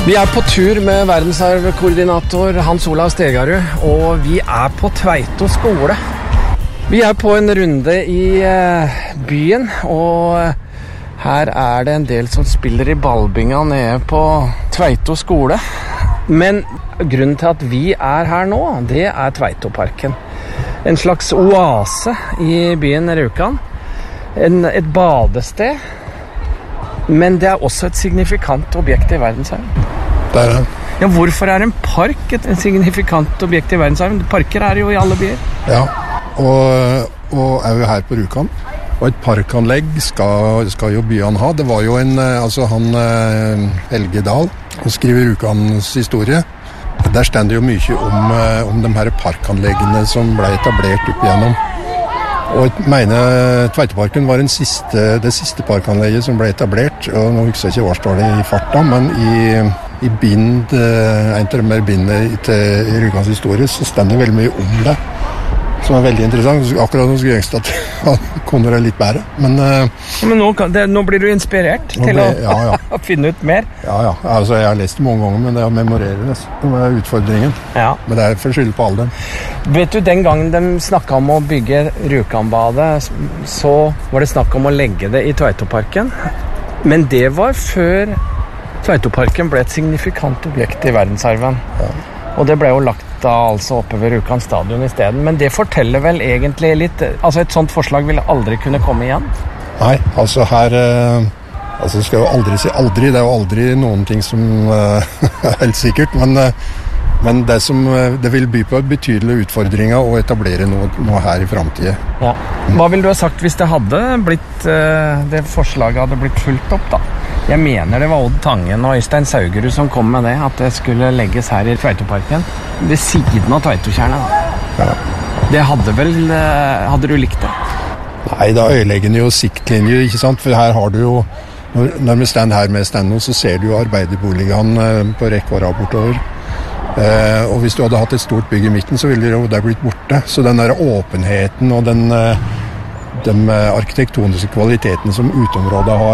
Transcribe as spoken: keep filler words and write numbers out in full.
Vi er på tur med verdensarvkoordinator Hans Olav Stegarud, og vi er på Tveito skole. Vi er på en runde i byen, og her er det en del som spiller i ballbinga nede på Tveito skole. Men grunnen til at vi er her nå, det er Tveitoparken. En slags oase i byen Rjukan. En, et badested. Men det er også et signifikant objekt i verdensarven. Det er det. Ja, hvorfor er en park et signifikant objekt i verdensarven? Parker er jo i alle byer. Ja, og, og er jo her på Rjukan. Og et parkanlegg skal, skal jo byene ha. Det var jo en, altså han Helge Dahl, som skriver Rjukans historie. Der stender det jo mye om, om de her parkanleggene som ble etablert opp igjennom. Og jeg mener Tveitoparken var den siste, det siste parkanlegget som ble etablert. Og nå husker jeg ikke årstallet i farta, men i, i bind, en av de mer bindene til Rjukans historie, så stender det veldig mye om det. Som er veldig interessant. Akkurat nå skulle jeg ønske at han kunne være litt bedre. Men, Men nå, kan, det, nå blir du inspirert til ble, å ja, ja. finne ut mer? Ja, ja. Altså, jeg har lest det mange ganger, men det er å memorere det. Det er utfordringen. Ja. Men det er for skyld på alderen. Vet du, den gangen de snakket om å bygge Rjukanbadet, så var det snakk om å legge det i Tveitoparken. Men det var før Tveitoparken ble et signifikant objekt i verdensarven. Ja. Og det ble jo lagt da altså oppe ved Rjukan stadion i stedet. Men det forteller vel egentlig litt... Altså et sånt forslag ville aldri kunne komme igjen? Nei, altså her... Altså skal jo aldri si aldri. Det er jo aldri noen ting som uh, er helt sikkert. Men, uh, men det, som, uh, det vil by på betydelige utfordringer å etablere noe, noe her i fremtiden. Ja. Hva ville du ha sagt hvis det hadde blitt... Uh, det forslaget hadde blitt fulgt opp da? Jeg mener det var Odd Tangen og Øystein Saugerud som kom med det, at det skulle legges her i Tveitoparken, ved siden av Tveitotjernet. Ja. Det hadde vel, hadde du likt det? Nei, da øyelegger jo siktlinjer, ikke sant? For her har du jo, når, når vi stender her med standen, så ser du jo arbeiderboligene på rekkeåra bortover. Eh, og hvis du hadde hatt et stort bygg i midten, så ville det jo der blitt borte. Så den der åpenheten og den, de arkitektoniske kvalitetene som uteområdet har,